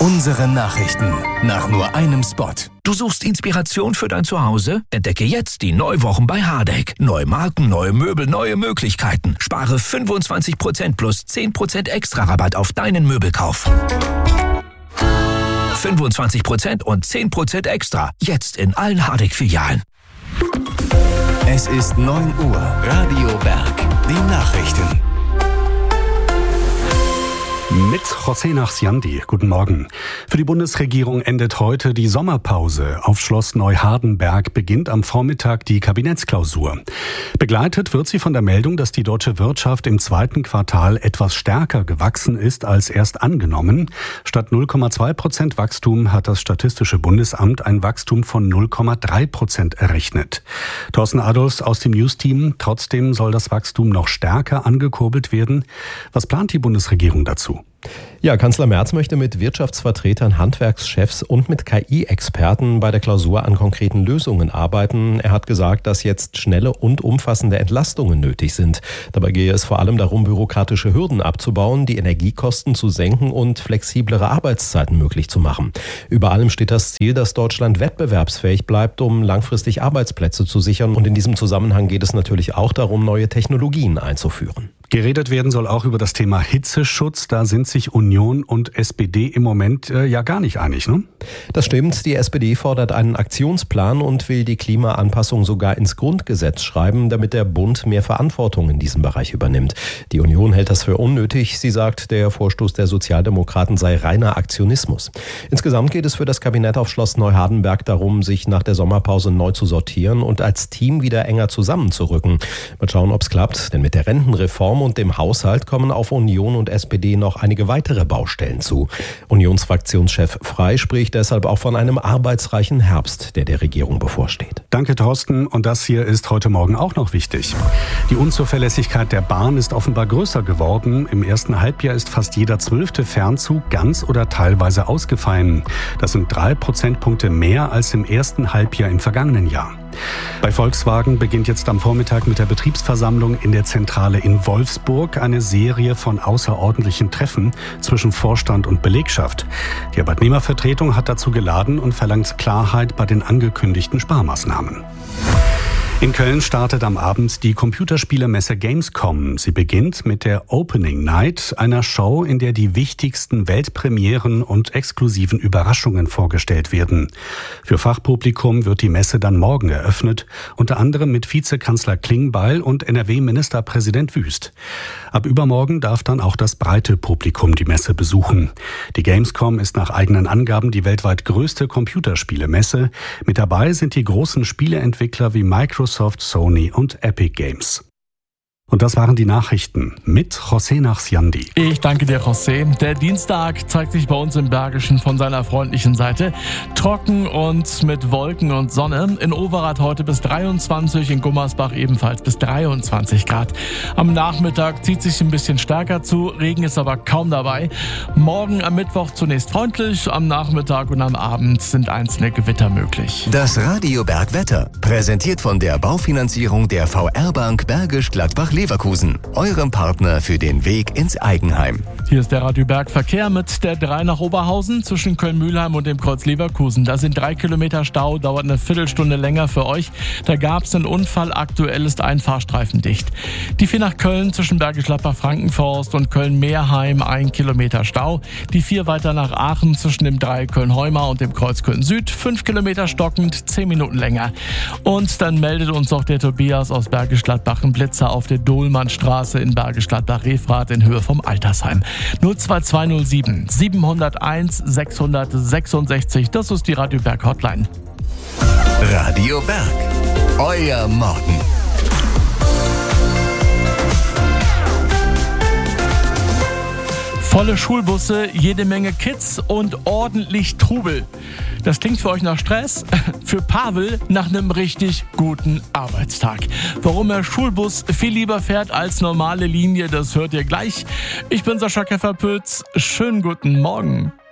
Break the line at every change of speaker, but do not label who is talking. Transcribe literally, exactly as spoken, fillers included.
Unsere Nachrichten nach nur einem Spot.
Du suchst Inspiration für dein Zuhause? Entdecke jetzt die Neuwochen bei Hardegg. Neue Marken, neue Möbel, neue Möglichkeiten. Spare fünfundzwanzig Prozent plus zehn Prozent extra Rabatt auf deinen Möbelkauf. fünfundzwanzig Prozent und zehn Prozent extra. Jetzt in allen Hardegg-Filialen.
Es ist neun Uhr. Radio Berg. Die Nachrichten.
Mit José Nachsiandi. Guten Morgen. Für die Bundesregierung endet heute die Sommerpause. Auf Schloss Neuhardenberg beginnt am Vormittag die Kabinettsklausur. Begleitet wird sie von der Meldung, dass die deutsche Wirtschaft im zweiten Quartal etwas stärker gewachsen ist als erst angenommen. Statt null Komma zwei Prozent Wachstum hat das Statistische Bundesamt ein Wachstum von null Komma drei Prozent errechnet. Thorsten Adolfs aus dem News-Team. Trotzdem soll das Wachstum noch stärker angekurbelt werden. Was plant die Bundesregierung dazu?
Ja, Kanzler Merz möchte mit Wirtschaftsvertretern, Handwerkschefs und mit K I-Experten bei der Klausur an konkreten Lösungen arbeiten. Er hat gesagt, dass jetzt schnelle und umfassende Entlastungen nötig sind. Dabei gehe es vor allem darum, bürokratische Hürden abzubauen, die Energiekosten zu senken und flexiblere Arbeitszeiten möglich zu machen. Über allem steht das Ziel, dass Deutschland wettbewerbsfähig bleibt, um langfristig Arbeitsplätze zu sichern. Und in diesem Zusammenhang geht es natürlich auch darum, neue Technologien einzuführen.
Geredet werden soll auch über das Thema Hitzeschutz. Da sind sich Union und S P D im Moment äh, ja gar nicht einig, ne?
Das stimmt. Die S P D fordert einen Aktionsplan und will die Klimaanpassung sogar ins Grundgesetz schreiben, damit der Bund mehr Verantwortung in diesem Bereich übernimmt. Die Union hält das für unnötig. Sie sagt, der Vorstoß der Sozialdemokraten sei reiner Aktionismus. Insgesamt geht es für das Kabinett auf Schloss Neuhardenberg darum, sich nach der Sommerpause neu zu sortieren und als Team wieder enger zusammenzurücken. Mal schauen, ob es klappt, denn mit der Rentenreform und dem Haushalt kommen auf Union und S P D noch einige weitere Baustellen zu. Unionsfraktionschef Frey spricht deshalb auch von einem arbeitsreichen Herbst, der der Regierung bevorsteht.
Danke, Thorsten. Und das hier ist heute Morgen auch noch wichtig. Die Unzuverlässigkeit der Bahn ist offenbar größer geworden. Im ersten Halbjahr ist fast jeder zwölfte Fernzug ganz oder teilweise ausgefallen. Das sind drei Prozentpunkte mehr als im ersten Halbjahr im vergangenen Jahr. Bei Volkswagen beginnt jetzt am Vormittag mit der Betriebsversammlung in der Zentrale in Wolfsburg eine Serie von außerordentlichen Treffen zwischen Vorstand und Belegschaft. Die Arbeitnehmervertretung hat dazu geladen und verlangt Klarheit bei den angekündigten Sparmaßnahmen. In Köln startet am Abend die Computerspielemesse Gamescom. Sie beginnt mit der Opening Night, einer Show, in der die wichtigsten Weltpremieren und exklusiven Überraschungen vorgestellt werden. Für Fachpublikum wird die Messe dann morgen eröffnet, unter anderem mit Vizekanzler Klingbeil und N R W-Ministerpräsident Wüst. Ab übermorgen darf dann auch das breite Publikum die Messe besuchen. Die Gamescom ist nach eigenen Angaben die weltweit größte Computerspielemesse. Mit dabei sind die großen Spieleentwickler wie Microsoft, Sony und Epic Games. Und das waren die Nachrichten mit José Nachsiandi.
Ich danke dir, José. Der Dienstag zeigt sich bei uns im Bergischen von seiner freundlichen Seite. Trocken und mit Wolken und Sonne. In Overath heute bis dreiundzwanzig, in Gummersbach ebenfalls bis dreiundzwanzig Grad. Am Nachmittag zieht sich ein bisschen stärker zu, Regen ist aber kaum dabei. Morgen am Mittwoch zunächst freundlich, am Nachmittag und am Abend sind einzelne Gewitter möglich.
Das Radio Berg Wetter, präsentiert von der Baufinanzierung der V R-Bank Bergisch Gladbach-Leverkusen, eurem Partner für den Weg ins Eigenheim.
Hier ist der Radio Berg Verkehr mit der drei nach Oberhausen zwischen Köln-Mühlheim und dem Kreuz Leverkusen. Da sind drei Kilometer Stau, dauert eine Viertelstunde länger für euch. Da gab es einen Unfall, aktuell ist ein Fahrstreifen dicht. Die vier nach Köln zwischen Bergisch Gladbach-Frankenforst und Köln-Meerheim, ein Kilometer Stau. Die vier weiter nach Aachen zwischen dem Dreieck Köln-Heumar und dem Kreuz Köln-Süd, fünf Kilometer stockend, zehn Minuten länger. Und dann meldet uns auch der Tobias aus Bergisch Gladbach einen Blitzer auf der Dohlmannstraße in Bergisch Gladbach-Refrath in Höhe vom Altersheim. null zwei zwei null sieben sieben null eins sechs sechs sechs, das ist die Radio Berg Hotline.
Radio Berg, euer Morgen.
Volle Schulbusse, jede Menge Kids und ordentlich Trubel. Das klingt für euch nach Stress, für Pavel nach einem richtig guten Arbeitstag. Warum er Schulbus viel lieber fährt als normale Linie, das hört ihr gleich. Ich bin Sascha Kefferpütz, schönen guten Morgen.